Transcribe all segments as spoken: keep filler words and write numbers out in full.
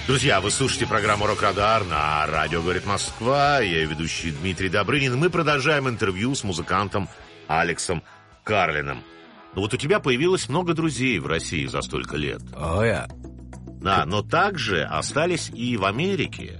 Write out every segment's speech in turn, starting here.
Друзья, вы слушаете программу «Рок-Радар» на радио «Говорит Москва». Я ведущий Дмитрий Добрынин. Мы продолжаем интервью с музыкантом Алексом Карлиным. Ну вот у тебя появилось много друзей в России за столько лет. О, oh, я. Yeah. Да, но также остались и в Америке.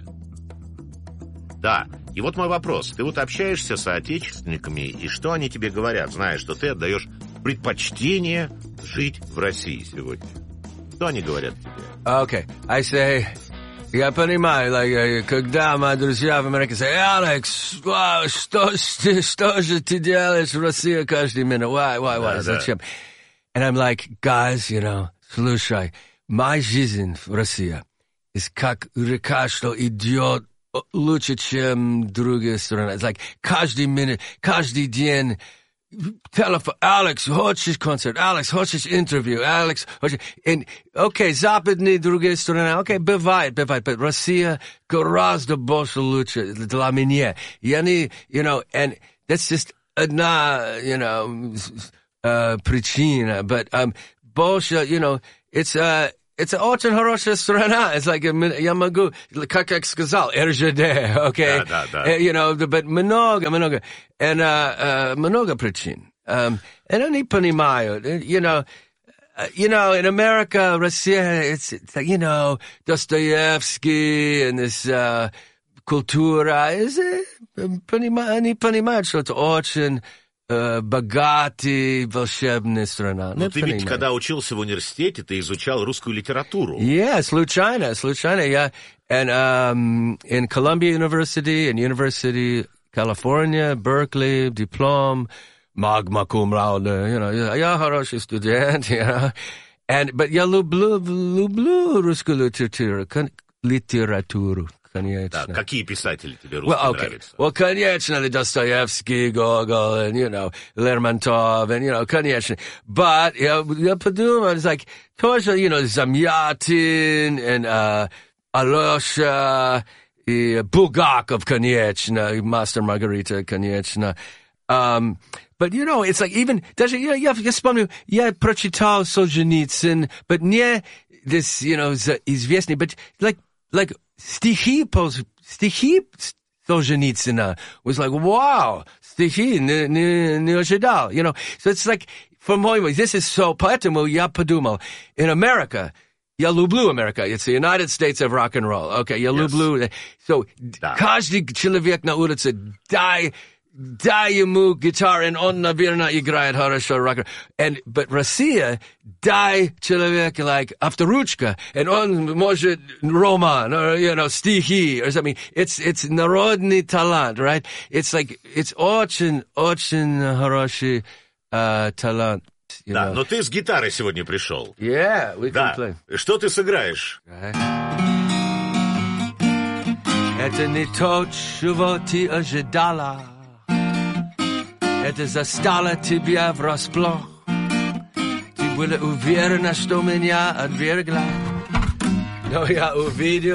Да, и вот мой вопрос. Ты вот общаешься с соотечественниками, и что они тебе говорят, зная, что ты отдаешь предпочтение жить в России сегодня? Что они говорят тебе? Okay, I say, я понимаю, like, когда мои друзья в Америке say, Алекс, wow, что, что же ты делаешь в России каждый минут? Why, why, why, зачем? And I'm like, guys, you know, слушай, моя жизнь в России is как река, что идет лучше, чем другие страны. It's like каждый минут, каждый день. Телефон, Алекс, хочешь концерт, Алекс, хочешь интервью, Алекс, хочешь... Окей, okay, западные другие страны, окей, okay, бывает, бывает, но Россия гораздо больше лучше для меня. Я не, you know, and that's just одна, you know, uh, причина, but um, больше, you know, it's uh, it's очень хорошая страна. It's like, я могу, как я сказал, эр жэ дэ, okay? Да, да, да. You know, but много, много. And uh, uh, много причин. Um, and они понимают, you know, uh, you know, in America, Russia, it's, it's like, you know, Dostoevsky and this uh, культура, is, uh, они понимают, что это очень uh, богатый, волшебная страна. Но ты ведь, когда учился в университете, ты изучал русскую литературу. Yeah, случайно, случайно. Я, and um, in Columbia University and University California, Berkeley, диплом, magna cum laude, you know, я хороший студент, you know. And, but я люблю, люблю русскую литературу, литературу, конечно. Да, какие писатели тебе русские well, okay. нравятся? Well, конечно, Достоевский, Gogol, and, you know, Лермонтов, and, you know, конечно. But, я, я подумал, it's like, тоже, you know, Zamyatin, and, uh, Alosha, и Bulgakov, конечно, и Мастер Маргарита, конечно. Um, but, you know, it's like even, даже я, я, я вспомню, я прочитал Солженицын, but не this, you know, известный, but like, like стихи, стихи Солженицына was like, wow, стихи, не, не, не ожидал, you know. So it's like, for my, this is so, поэтому я подумал, in America, я люблю Америку. It's the United States of rock and roll. Okay, я yes. люблю. So, да. Каждый человек на улице, дай, дай ему гитару, и он, наверное, играет хорошо рок. And, but Россия, дай человеку, like, авторучка, и он может роман, or, you know, стихи, or something. It's, it's народный талант, right? It's like, it's очень, очень хороший uh, талант. You да, know. Но ты с гитарой сегодня пришел. Yeah, we can да. play. Что ты сыграешь? Это не то, чего ты ожидала. Это застало тебя врасплох. Ты была уверена, что меня отвергла. Но я увидел